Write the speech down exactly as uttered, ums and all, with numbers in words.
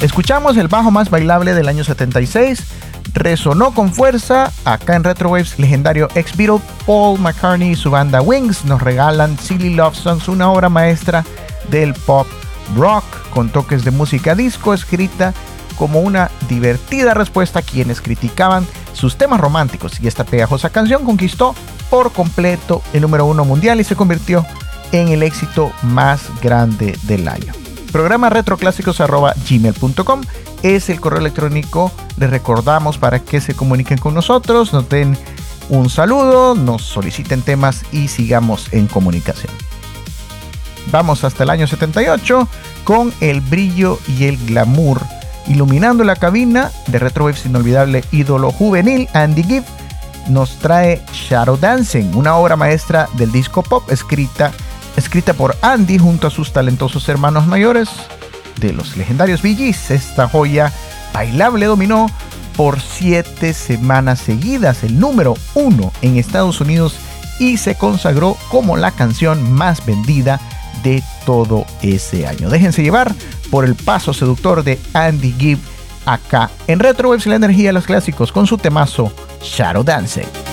Escuchamos el bajo más bailable del año setenta y seis. Resonó con fuerza. Acá en Retrowaves, legendario ex-Beatle Paul McCartney y su banda Wings nos regalan Silly Love Songs, una obra maestra del pop rock con toques de música disco, escrita como una divertida respuesta a quienes criticaban sus temas románticos, y esta pegajosa canción conquistó por completo el número uno mundial y se convirtió en el éxito más grande del año. Programa retroclásicos arroba gmail punto com es el correo electrónico. Les recordamos para que se comuniquen con nosotros, nos den un saludo, nos soliciten temas y sigamos en comunicación. Vamos hasta el año setenta y ocho con el brillo y el glamour iluminando la cabina de Retrowaves inolvidable ídolo juvenil Andy Gibb nos trae Shadow Dancing, una obra maestra del disco pop escrita escrita por Andy junto a sus talentosos hermanos mayores de los legendarios Bee Gees. Esta joya bailable dominó por siete semanas seguidas el número uno en Estados Unidos y se consagró como la canción más vendida de todo ese año. Déjense llevar por el paso seductor de Andy Gibb acá en Retrowaves, la energía de los clásicos con su temazo Shadow Dancing.